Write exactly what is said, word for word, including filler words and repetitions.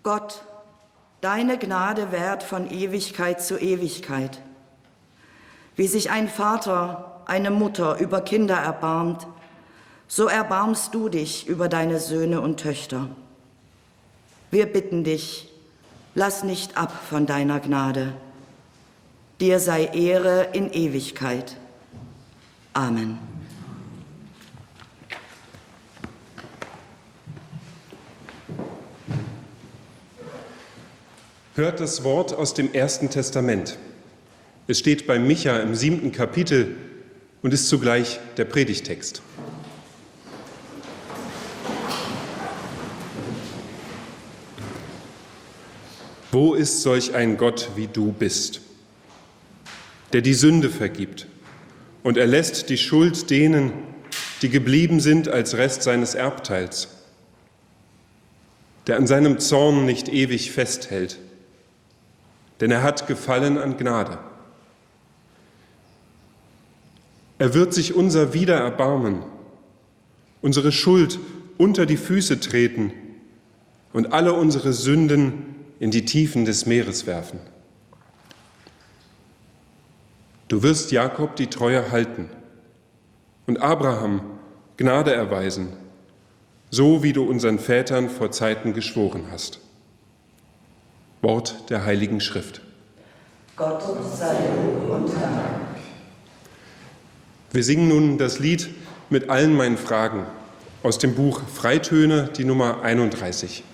Gott, deine Gnade währt von Ewigkeit zu Ewigkeit. Wie sich ein Vater, eine Mutter über Kinder erbarmt, so erbarmst du dich über deine Söhne und Töchter. Wir bitten dich, lass nicht ab von deiner Gnade. Dir sei Ehre in Ewigkeit. Amen. Hört das Wort aus dem Ersten Testament. Es steht bei Micha im siebten Kapitel und ist zugleich der Predigtext. Wo ist solch ein Gott, wie du bist, der die Sünde vergibt und erlässt die Schuld denen, die geblieben sind als Rest seines Erbteils, der an seinem Zorn nicht ewig festhält, denn er hat Gefallen an Gnade. Er wird sich unser wieder erbarmen, unsere Schuld unter die Füße treten und alle unsere Sünden in die Tiefen des Meeres werfen. Du wirst Jakob die Treue halten und Abraham Gnade erweisen, so wie du unseren Vätern vor Zeiten geschworen hast. Wort der Heiligen Schrift. Gott sei Lob und Dank. Wir singen nun das Lied mit allen meinen Fragen aus dem Buch Freitöne, die Nummer einunddreißig.